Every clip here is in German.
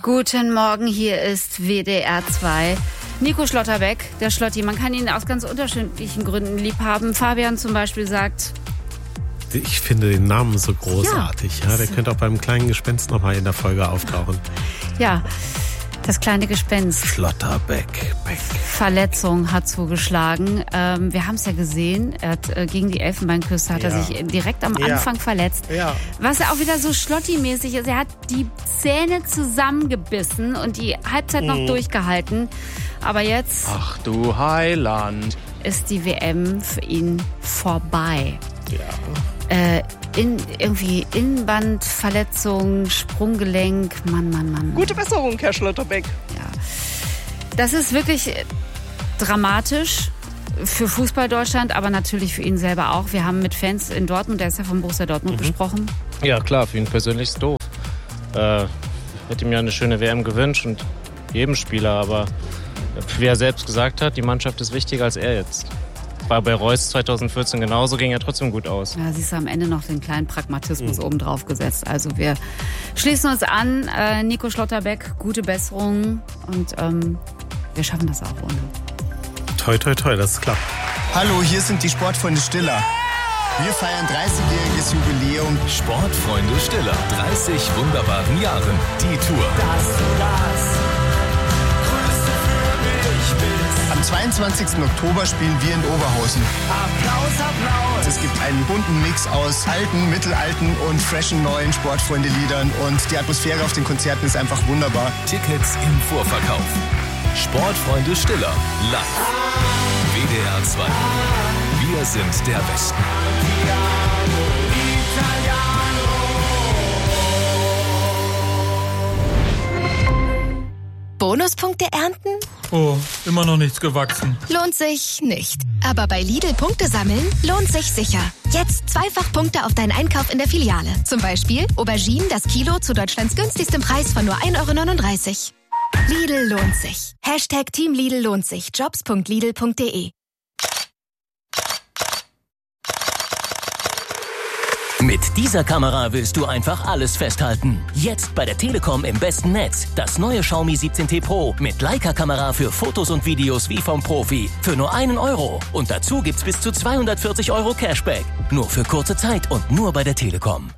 Guten Morgen, hier ist WDR 2. Nico Schlotterbeck, der Schlotti. Man kann ihn aus ganz unterschiedlichen Gründen lieb haben. Fabian zum Beispiel sagt... Ich finde den Namen so großartig. Ja, der könnte auch beim kleinen Gespenst nochmal in der Folge auftauchen. Ja, das kleine Gespenst. Schlotterbeck. Verletzung hat zugeschlagen. Wir haben es ja gesehen. Er hat, gegen die Elfenbeinküste hat er sich direkt am Anfang verletzt. Ja. Was ja auch wieder so Schlotti-mäßig ist. Er hat die Zähne zusammengebissen und die Halbzeit noch durchgehalten. Aber jetzt... Ach du Heiland. ...ist die WM für ihn vorbei. Ja. Irgendwie Innenbandverletzung, Sprunggelenk, Mann. Gute Besserung, Herr Schlotterbeck. Ja. Das ist wirklich dramatisch für Fußball Deutschland, aber natürlich für ihn selber auch. Wir haben mit Fans in Dortmund, der ist ja von Borussia Dortmund gesprochen. Ja klar, für ihn persönlich ist doof. Hätte ihm ja eine schöne WM gewünscht und jedem Spieler, aber wie er selbst gesagt hat, die Mannschaft ist wichtiger als er jetzt. War bei Reus 2014 genauso, ging ja trotzdem gut aus. Ja, siehst du, am Ende noch den kleinen Pragmatismus obendrauf gesetzt. Also wir schließen uns an. Nico Schlotterbeck, gute Besserung und wir schaffen das auch ohne. Toi, toi, toi, das ist klar. Hallo, hier sind die Sportfreunde Stiller. Wir feiern 30-jähriges Jubiläum. Sportfreunde Stiller, 30 wunderbaren Jahren. Die Tour. Dass du das Größte für mich bist. Am 22. Oktober spielen wir in Oberhausen. Applaus, Applaus. Es gibt einen bunten Mix aus alten, mittelalten und freshen neuen Sportfreunde-Liedern. Und die Atmosphäre auf den Konzerten ist einfach wunderbar. Tickets im Vorverkauf. Sportfreunde Stiller, live. WDR 2. Wir sind der Westen. Bonuspunkte ernten? Oh, immer noch nichts gewachsen. Lohnt sich nicht. Aber bei Lidl Punkte sammeln lohnt sich sicher. Jetzt 2-fach Punkte auf deinen Einkauf in der Filiale. Zum Beispiel Auberginen das Kilo zu Deutschlands günstigstem Preis von nur 1,39 €. Lidl lohnt sich. Hashtag Team Lidl lohnt sich. Jobs.lidl.de. Mit dieser Kamera willst du einfach alles festhalten. Jetzt bei der Telekom im besten Netz. Das neue Xiaomi 17T Pro mit Leica-Kamera für Fotos und Videos wie vom Profi. Für nur 1 €. Und dazu gibt's bis zu 240 € Cashback. Nur für kurze Zeit und nur bei der Telekom.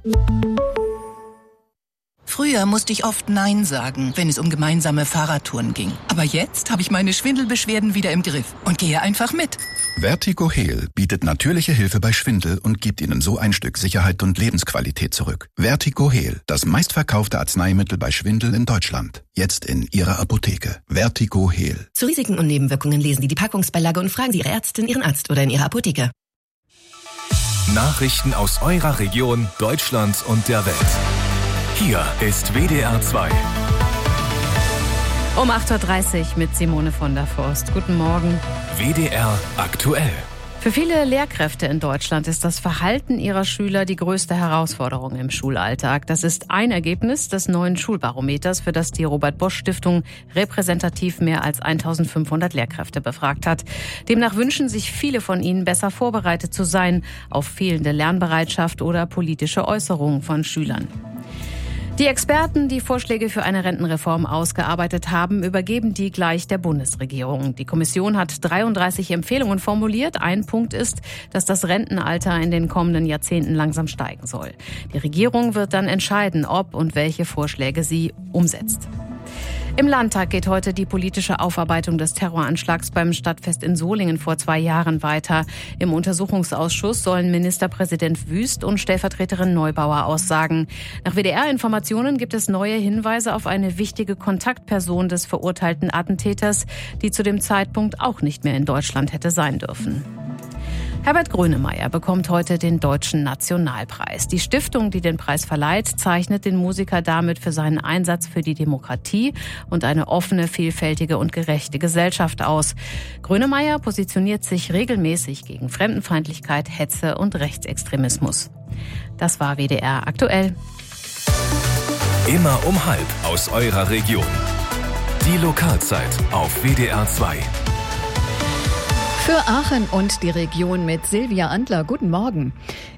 Früher musste ich oft Nein sagen, wenn es um gemeinsame Fahrradtouren ging. Aber jetzt habe ich meine Schwindelbeschwerden wieder im Griff und gehe einfach mit. Vertigo Heal bietet natürliche Hilfe bei Schwindel und gibt Ihnen so ein Stück Sicherheit und Lebensqualität zurück. Vertigo Heal, das meistverkaufte Arzneimittel bei Schwindel in Deutschland. Jetzt in Ihrer Apotheke. Vertigo Heal. Zu Risiken und Nebenwirkungen lesen Sie die Packungsbeilage und fragen Sie Ihre Ärztin, Ihren Arzt oder in Ihrer Apotheke. Nachrichten aus eurer Region, Deutschland und der Welt. Hier ist WDR 2. Um 8:30 Uhr mit Simone von der Forst. Guten Morgen. WDR aktuell. Für viele Lehrkräfte in Deutschland ist das Verhalten ihrer Schüler die größte Herausforderung im Schulalltag. Das ist ein Ergebnis des neuen Schulbarometers, für das die Robert-Bosch-Stiftung repräsentativ mehr als 1500 Lehrkräfte befragt hat. Demnach wünschen sich viele von ihnen, besser vorbereitet zu sein auf fehlende Lernbereitschaft oder politische Äußerungen von Schülern. Die Experten, die Vorschläge für eine Rentenreform ausgearbeitet haben, übergeben die gleich der Bundesregierung. Die Kommission hat 33 Empfehlungen formuliert. Ein Punkt ist, dass das Rentenalter in den kommenden Jahrzehnten langsam steigen soll. Die Regierung wird dann entscheiden, ob und welche Vorschläge sie umsetzt. Im Landtag geht heute die politische Aufarbeitung des Terroranschlags beim Stadtfest in Solingen vor 2 Jahren weiter. Im Untersuchungsausschuss sollen Ministerpräsident Wüst und Stellvertreterin Neubauer aussagen. Nach WDR-Informationen gibt es neue Hinweise auf eine wichtige Kontaktperson des verurteilten Attentäters, die zu dem Zeitpunkt auch nicht mehr in Deutschland hätte sein dürfen. Herbert Grönemeyer bekommt heute den Deutschen Nationalpreis. Die Stiftung, die den Preis verleiht, zeichnet den Musiker damit für seinen Einsatz für die Demokratie und eine offene, vielfältige und gerechte Gesellschaft aus. Grönemeyer positioniert sich regelmäßig gegen Fremdenfeindlichkeit, Hetze und Rechtsextremismus. Das war WDR aktuell. Immer um 12:30 aus eurer Region. Die Lokalzeit auf WDR 2. Für Aachen und die Region mit Silvia Antler. Guten Morgen.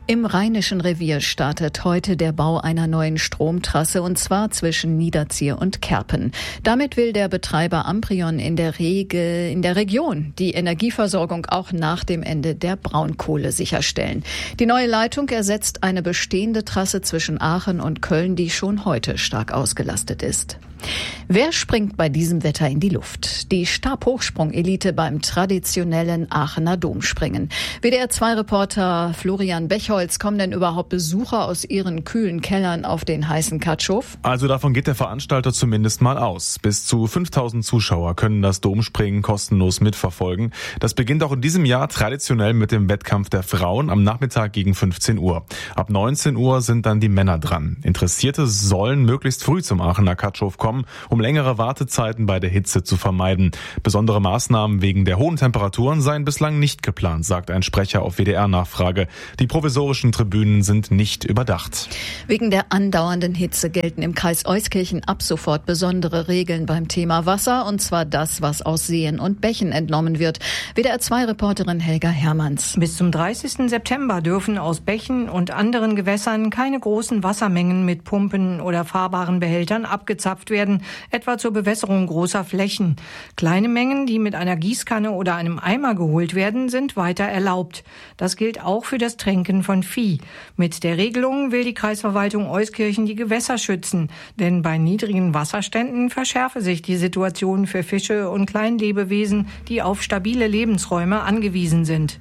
Im Rheinischen Revier startet heute der Bau einer neuen Stromtrasse, und zwar zwischen Niederzier und Kerpen. Damit will der Betreiber Amprion in der Region die Energieversorgung auch nach dem Ende der Braunkohle sicherstellen. Die neue Leitung ersetzt eine bestehende Trasse zwischen Aachen und Köln, die schon heute stark ausgelastet ist. Wer springt bei diesem Wetter in die Luft? Die Stabhochsprung-Elite beim traditionellen Aachener Domspringen. WDR-2-Reporter Florian Bechholz, kommen denn überhaupt Besucher aus ihren kühlen Kellern auf den heißen Katschow? Also davon geht der Veranstalter zumindest mal aus. Bis zu 5000 Zuschauer können das Domspringen kostenlos mitverfolgen. Das beginnt auch in diesem Jahr traditionell mit dem Wettkampf der Frauen am Nachmittag gegen 15 Uhr. Ab 19 Uhr sind dann die Männer dran. Interessierte sollen möglichst früh zum Aachener Katschow kommen, um längere Wartezeiten bei der Hitze zu vermeiden. Besondere Maßnahmen wegen der hohen Temperaturen seien bislang nicht geplant, sagt ein Sprecher auf WDR-Nachfrage. Die provisorischen Tribünen sind nicht überdacht. Wegen der andauernden Hitze gelten im Kreis Euskirchen ab sofort besondere Regeln beim Thema Wasser, und zwar das, was aus Seen und Bächen entnommen wird. WDR-2-Reporterin Helga Hermanns. Bis zum 30. September dürfen aus Bächen und anderen Gewässern keine großen Wassermengen mit Pumpen oder fahrbaren Behältern abgezapft werden, etwa zur Bewässerung großer Flächen. Kleine Mengen, die mit einer Gießkanne oder einem Eimer geholt werden, sind weiter erlaubt. Das gilt auch für das Tränken von Vieh. Mit der Regelung will die Kreisverwaltung Euskirchen die Gewässer schützen, denn bei niedrigen Wasserständen verschärfe sich die Situation für Fische und Kleinlebewesen, die auf stabile Lebensräume angewiesen sind.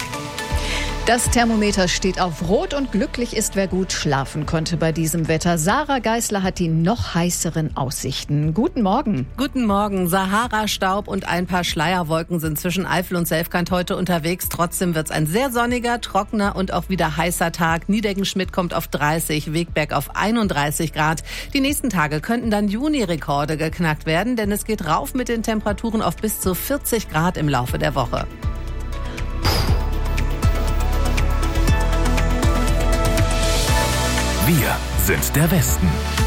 Das Thermometer steht auf Rot und glücklich ist, wer gut schlafen konnte bei diesem Wetter. Sarah Geisler hat die noch heißeren Aussichten. Guten Morgen. Guten Morgen. Sahara-Staub und ein paar Schleierwolken sind zwischen Eifel und Selfkant heute unterwegs. Trotzdem wird es ein sehr sonniger, trockener und auch wieder heißer Tag. Niedecken-Schmidt kommt auf 30, Wegberg auf 31 Grad. Die nächsten Tage könnten dann Juni-Rekorde geknackt werden, denn es geht rauf mit den Temperaturen auf bis zu 40 Grad im Laufe der Woche. Wir sind der Westen.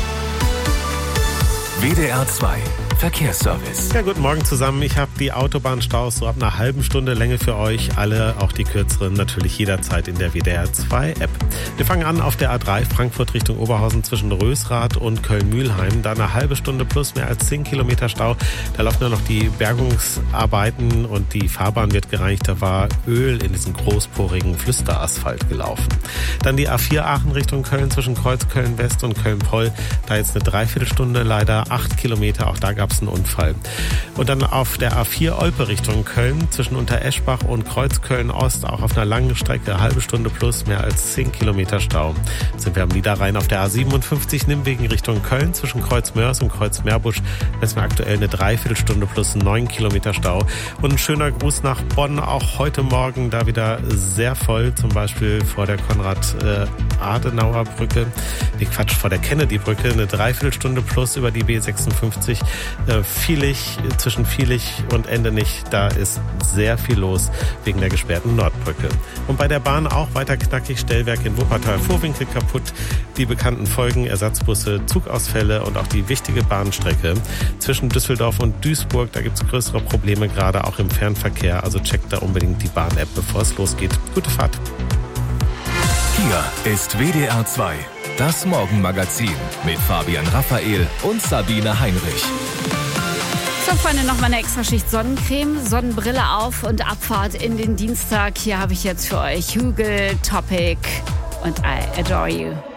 WDR 2 Verkehrsservice. Ja, guten Morgen zusammen. Ich habe die Autobahnstaus so ab einer halben Stunde Länge für euch. Alle, auch die kürzeren, natürlich jederzeit in der WDR 2 App. Wir fangen an auf der A3 Frankfurt Richtung Oberhausen zwischen Rösrath und Köln-Mühlheim. Da eine halbe Stunde plus mehr als 10 Kilometer Stau. Da laufen ja noch die Bergungsarbeiten und die Fahrbahn wird gereinigt. Da war Öl in diesen großporigen Flüsterasphalt gelaufen. Dann die A4 Aachen Richtung Köln zwischen Kreuzköln West und Köln-Poll. Da jetzt eine Dreiviertelstunde, leider 8 Kilometer. Auch da gab es einen Unfall. Und dann auf der A4 Olpe Richtung Köln zwischen Untereschbach und Kreuzköln Ost auch auf einer langen Strecke, eine halbe Stunde plus mehr als 10 Kilometer Stau. Jetzt sind wir am Niederrhein auf der A57 Nimwegen Richtung Köln zwischen Kreuzmörs und Kreuzmeerbusch. Da ist mir aktuell eine Dreiviertelstunde plus 9 Kilometer Stau. Und ein schöner Gruß nach Bonn, auch heute Morgen da wieder sehr voll, zum Beispiel vor der Konrad-Adenauer-Brücke, vor der Kennedy-Brücke, eine Dreiviertelstunde plus über die B56. Zwischen Vielich und Endenich, da ist sehr viel los wegen der gesperrten Nordbrücke. Und bei der Bahn auch weiter knackig, Stellwerk in Wuppertal, Vorwinkel kaputt, die bekannten Folgen, Ersatzbusse, Zugausfälle und auch die wichtige Bahnstrecke zwischen Düsseldorf und Duisburg, da gibt es größere Probleme, gerade auch im Fernverkehr, also checkt da unbedingt die Bahn-App, bevor es losgeht. Gute Fahrt. Hier ist WDR 2. Das Morgenmagazin mit Fabian Raphael und Sabine Heinrich. So, Freunde, nochmal eine extra Schicht Sonnencreme, Sonnenbrille auf und Abfahrt in den Dienstag. Hier habe ich jetzt für euch Hügel, Topic und I Adore You.